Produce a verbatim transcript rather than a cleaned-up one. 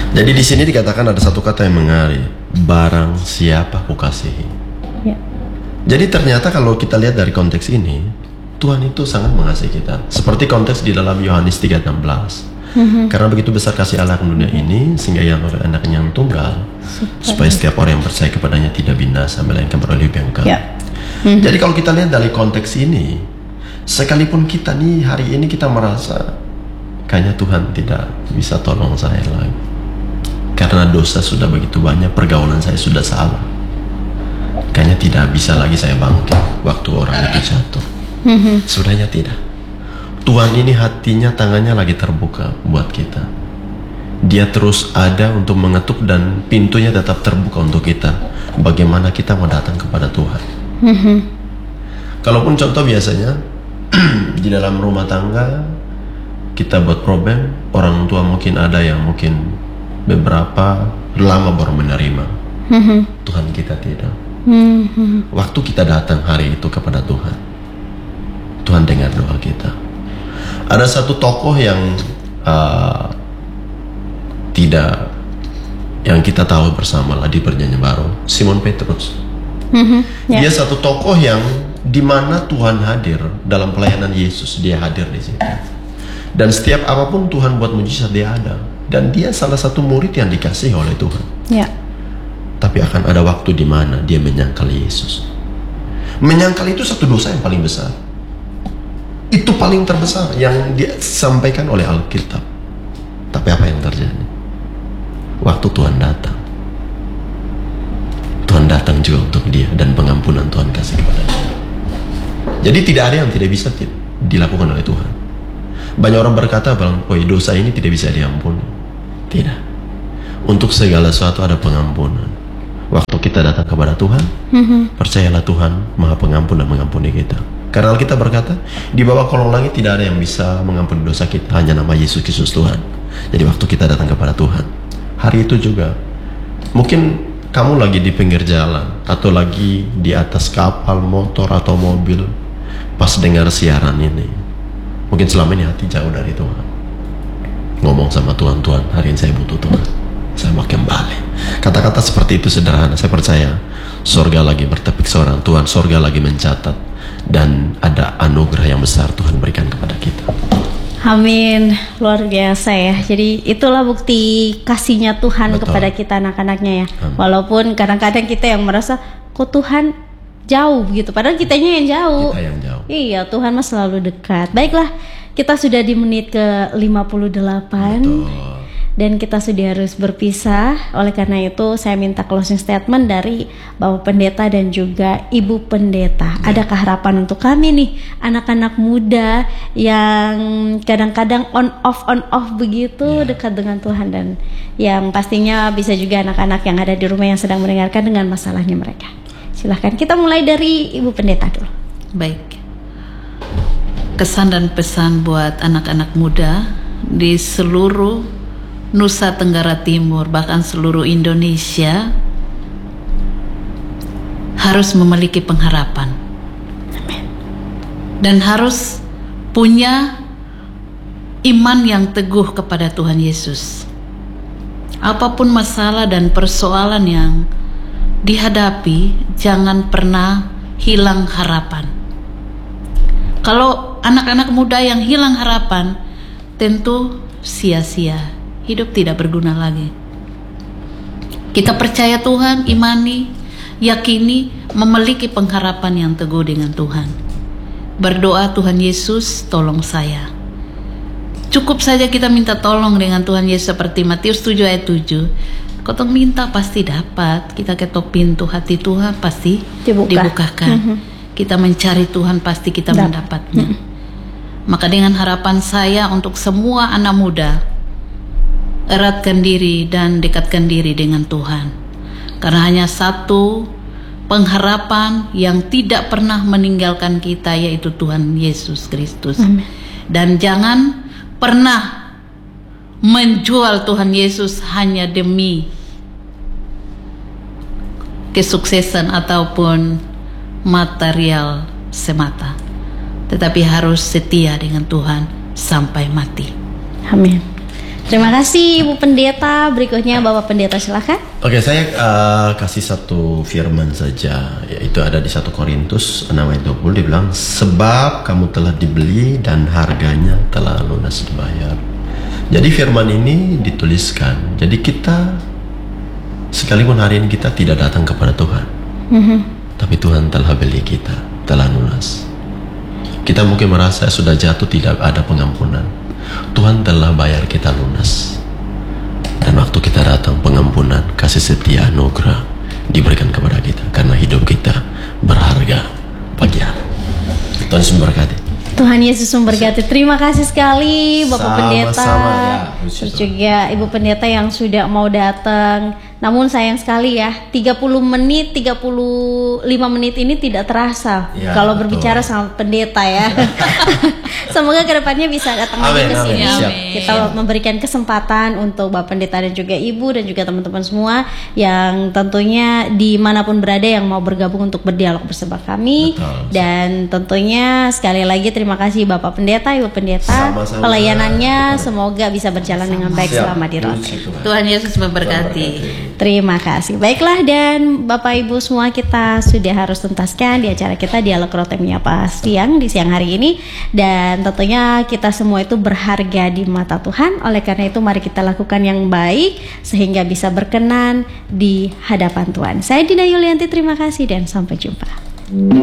Jadi di sini dikatakan ada satu kata yang mengari, barang siapa kukasihi. Ya. Jadi ternyata kalau kita lihat dari konteks ini, Tuhan itu sangat mengasihi kita. Seperti konteks di dalam Yohanes tiga enam belas. Mm-hmm. Karena begitu besar kasih Allah ke dunia ini, sehingga yang oleh anaknya yang tunggal, supaya, supaya setiap orang yang percaya kepadanya tidak binasa, melainkan beroleh hidup yang kekal. Yeah. Mm-hmm. Jadi kalau kita lihat dari konteks ini, sekalipun kita nih hari ini kita merasa kayaknya Tuhan tidak bisa tolong saya lagi, karena dosa sudah begitu banyak, pergaulan saya sudah salah, kayaknya tidak bisa lagi saya bangkit waktu orang itu jatuh. Mm-hmm. Sebenarnya tidak. Tuhan ini hatinya, tangannya lagi terbuka buat kita. Dia terus ada untuk mengetuk dan pintunya tetap terbuka untuk kita. Bagaimana kita mau datang kepada Tuhan. Mm-hmm. Kalaupun contoh biasanya di dalam rumah tangga kita buat problem, orang tua mungkin ada yang mungkin beberapa lama baru menerima. Mm-hmm. Tuhan kita tidak. Mm-hmm. Waktu kita datang hari itu kepada Tuhan, Tuhan dengar doa kita. Ada satu tokoh yang uh, tidak, yang kita tahu bersama lah di Perjanjian Baru, Simon Petrus. Mm-hmm, yeah. Dia satu tokoh yang dimana Tuhan hadir dalam pelayanan Yesus, dia hadir di situ. Dan setiap apapun Tuhan buat mujizat dia ada. Dan dia salah satu murid yang dikasihi oleh Tuhan. Yeah. Tapi akan ada waktu di mana dia menyangkal Yesus. Menyangkal itu satu dosa yang paling besar. Itu paling terbesar yang disampaikan oleh Alkitab. Tapi apa yang terjadi? Waktu Tuhan datang, Tuhan datang juga untuk dia, dan pengampunan Tuhan kasih kepada dia. Jadi tidak ada yang tidak bisa dilakukan oleh Tuhan. Banyak orang berkata bahwa oh, dosa ini tidak bisa diampuni. Tidak. Untuk segala sesuatu ada pengampunan. Waktu kita datang kepada Tuhan, mm-hmm. percayalah Tuhan Maha Pengampun dan mengampuni kita. Karena Alkitab berkata, di bawah kolong langit tidak ada yang bisa mengampuni dosa kita, hanya nama Yesus Kristus Tuhan. Jadi waktu kita datang kepada Tuhan, hari itu juga, mungkin kamu lagi di pinggir jalan, atau lagi di atas kapal, motor, atau mobil, pas dengar siaran ini, mungkin selama ini hati jauh dari Tuhan. Ngomong sama Tuhan, Tuhan, hari ini saya butuh Tuhan, saya mau kembali. Kata-kata seperti itu sederhana, saya percaya sorga lagi bertepik seorang Tuhan, sorga lagi mencatat, dan ada anugerah yang besar Tuhan berikan kepada kita. Amin, luar biasa ya. Jadi itulah bukti kasihnya Tuhan. Betul. Kepada kita anak-anaknya ya. Amin. Walaupun kadang-kadang kita yang merasa kok Tuhan jauh gitu, padahal kitanya yang jauh. Kita yang jauh. Iya, Tuhan mah selalu dekat. Baiklah, kita sudah di menit ke lima puluh delapan. Betul. Dan kita sudah harus berpisah. Oleh karena itu saya minta closing statement dari Bapak Pendeta dan juga Ibu Pendeta. Ya. Adakah harapan untuk kami nih, anak-anak muda yang kadang-kadang on off on off begitu, ya, dekat dengan Tuhan, dan yang pastinya bisa juga anak-anak yang ada di rumah yang sedang mendengarkan dengan masalahnya mereka. Silahkan, kita mulai dari Ibu Pendeta dulu. Baik. Kesan dan pesan buat anak-anak muda di seluruh Nusa Tenggara Timur, bahkan seluruh Indonesia, harus memiliki pengharapan. Amin. Dan harus punya iman yang teguh kepada Tuhan Yesus. Apapun masalah dan persoalan yang dihadapi, jangan pernah hilang harapan. Kalau anak-anak muda yang hilang harapan, tentu sia-sia. Hidup tidak berguna lagi. Kita percaya Tuhan, imani, yakini, memiliki pengharapan yang teguh dengan Tuhan. Berdoa, Tuhan Yesus, tolong saya. Cukup saja kita minta tolong dengan Tuhan Yesus seperti Matius tujuh ayat tujuh. Kau minta pasti dapat. Kita ketok pintu hati Tuhan pasti Dibuka. dibukakan. Mm-hmm. Kita mencari Tuhan pasti kita Dap. mendapatnya. Mm-hmm. Maka dengan harapan saya untuk semua anak muda, eratkan diri dan dekatkan diri dengan Tuhan. Karena hanya satu pengharapan yang tidak pernah meninggalkan kita, yaitu Tuhan Yesus Kristus. Amin. Dan jangan pernah menjual Tuhan Yesus hanya demi kesuksesan ataupun material semata, tetapi harus setia dengan Tuhan sampai mati. Amin. Terima kasih Ibu Pendeta. Berikutnya Bapak Pendeta silakan. Oke, saya uh, kasih satu firman saja, yaitu ada di satu Korintus enam ayat dua puluh, dibilang sebab kamu telah dibeli dan harganya telah lunas dibayar. Jadi firman ini dituliskan. Jadi kita sekalipun hari ini kita tidak datang kepada Tuhan, mm-hmm. tapi Tuhan telah beli kita, telah lunas. Kita mungkin merasa sudah jatuh tidak ada pengampunan. Tuhan telah bayar kita lunas. Dan waktu kita datang, pengampunan, kasih setia, anugerah diberikan kepada kita karena hidup kita berharga bagi Allah. Tuhan Yesus memberkati. Tuhan Yesus memberkati. Terima kasih sekali Bapak Sama-sama, Pendeta ya, terus juga Ibu Pendeta yang sudah mau datang. Namun sayang sekali ya, tiga puluh menit, tiga puluh lima menit ini tidak terasa ya, kalau betul. berbicara sama pendeta ya. Semoga kedepannya bisa datang lagi ke sini. Kita memberikan kesempatan untuk Bapak Pendeta dan juga Ibu dan juga teman-teman semua yang tentunya dimanapun berada yang mau bergabung untuk berdialog bersama kami. Betul. Dan tentunya sekali lagi terima kasih Bapak Pendeta, Ibu Pendeta. Sama-sama. Pelayanannya semoga bisa berjalan dengan baik Siap. selama di Rote. Tuhan Yesus memberkati. Terima kasih. Baiklah, dan Bapak Ibu semua, kita sudah harus tuntaskan di acara kita Dialog Rote Menyapa siang di siang hari ini. Dan tentunya kita semua itu berharga di mata Tuhan. Oleh karena itu mari kita lakukan yang baik sehingga bisa berkenan di hadapan Tuhan. Saya Dina Yulianti, terima kasih dan sampai jumpa.